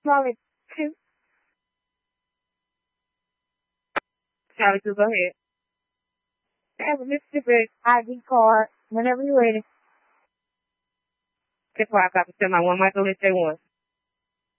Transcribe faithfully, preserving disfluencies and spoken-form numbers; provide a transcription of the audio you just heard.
Charlie two. Charlie two, go ahead. I have a Mississippi I D card whenever you're ready. That's why I got to tell my one Michael and say one.